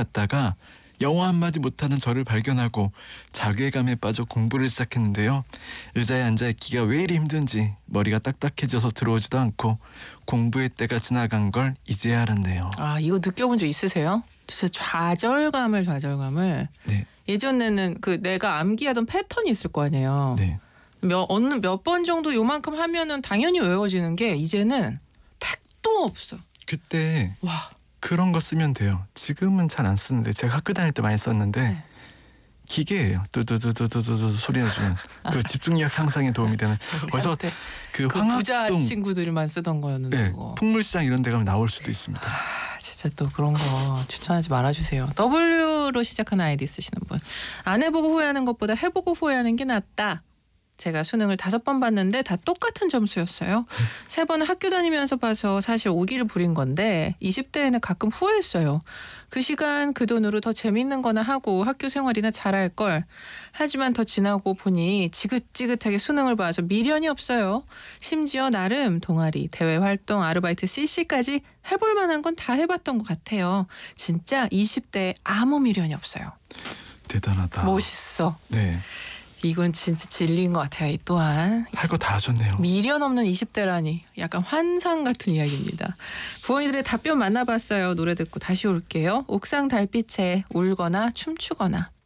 갔다가 영어 한마디 못하는 저를 발견하고 자괴감에 빠져 공부를 시작했는데요. 의자에 앉아있기가 왜 이리 힘든지 머리가 딱딱해져서 들어오지도 않고 공부의 때가 지나간 걸 이제야 알았네요. 아, 이거 느껴본 적 있으세요? 진짜 좌절감을 네. 예전에는 그 내가 암기하던 패턴이 있을 거 아니에요. 네. 어느 몇 번 정도 요만큼 하면은 당연히 외워지는 게 이제는 택도 없어. 그때 와. 그런 거 쓰면 돼요. 지금은 잘 안 쓰는데 제가 학교 다닐 때 많이 썼는데 네. 기계예요. 뚜두두두두두 소리 내주는 그 집중력 향상에 도움이 되는. 그래서 그 부자 황학동 친구들만 쓰던 거였는데 네, 그거. 풍물시장 이런 데 가면 나올 수도 있습니다. 진짜 또 그런 거 추천하지 말아주세요. W로 시작하는 아이디 쓰시는 분. 안 해보고 후회하는 것보다 해보고 후회하는 게 낫다. 제가 수능을 5번 봤는데 다 똑같은 점수였어요. 3번은 학교 다니면서 봐서 사실 오기를 부린 건데 20대에는 가끔 후회했어요. 그 시간 그 돈으로 더 재밌는 거나 하고 학교 생활이나 잘할 걸. 하지만 더 지나고 보니 지긋지긋하게 수능을 봐서 미련이 없어요. 심지어 나름 동아리, 대외 활동, 아르바이트, CC까지 해볼 만한 건 다 해봤던 것 같아요. 진짜 20대에 아무 미련이 없어요. 대단하다. 멋있어. 네. 이건 진짜 진리인 것 같아요. 이 또한 할 거 다 하셨네요. 미련 없는 20대라니 약간 환상 같은 이야기입니다. 부모님들의 답변 만나봤어요. 노래 듣고 다시 올게요. 옥상 달빛에 울거나 춤추거나.